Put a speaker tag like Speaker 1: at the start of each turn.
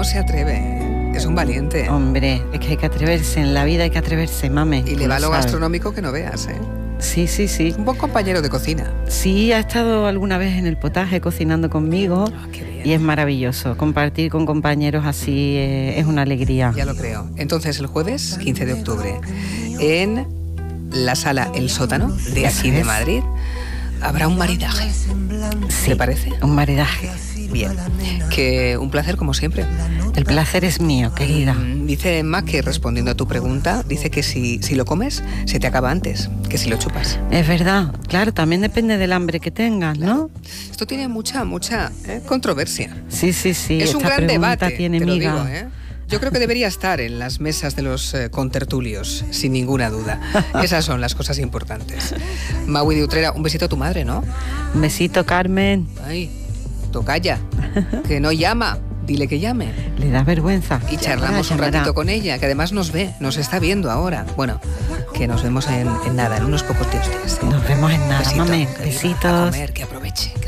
Speaker 1: se atreve, ¿eh? Es un valiente.
Speaker 2: Hombre, es que hay que atreverse, en la vida hay que atreverse, mame.
Speaker 1: Y le va lo gastronómico que no veas, ¿eh?
Speaker 2: Sí, sí, sí.
Speaker 1: Un buen compañero de cocina.
Speaker 2: Sí, ha estado alguna vez en el potaje cocinando conmigo.
Speaker 1: Qué bien.
Speaker 2: Y es maravilloso. Compartir con compañeros así es una alegría.
Speaker 1: Ya lo creo. Entonces, el jueves 15 de octubre, en la sala El Sótano, de aquí de Madrid, habrá un maridaje.
Speaker 2: Sí,
Speaker 1: ¿Te parece?
Speaker 2: Un maridaje.
Speaker 1: Bien. Que un placer como siempre.
Speaker 2: El placer es mío, querida.
Speaker 1: Dice Emma que, respondiendo a tu pregunta, dice que si lo comes, se te acaba antes que si lo chupas.
Speaker 2: Es verdad, claro, también depende del hambre que tengas, ¿no?
Speaker 1: Esto tiene mucha controversia.
Speaker 2: Sí, sí, sí.
Speaker 1: Es un gran debate,
Speaker 2: tiene
Speaker 1: te lo
Speaker 2: miga.
Speaker 1: digo, ¿eh? Yo creo que debería estar en las mesas de los contertulios, sin ninguna duda. Esas son las cosas importantes. Maui de Utrera, un besito a tu madre, ¿no?
Speaker 2: Un besito, Carmen.
Speaker 1: Ay, tocaya, que no llama. Dile que llame.
Speaker 2: Le da vergüenza.
Speaker 1: Y charlamos un ratito con ella, que además nos ve, nos está viendo ahora. Bueno, que nos vemos en nada, en unos pocos días.
Speaker 2: Nos vemos en nada,
Speaker 1: Besito,
Speaker 2: mame.
Speaker 1: querida,
Speaker 2: Besitos.
Speaker 1: a comer, que aproveche.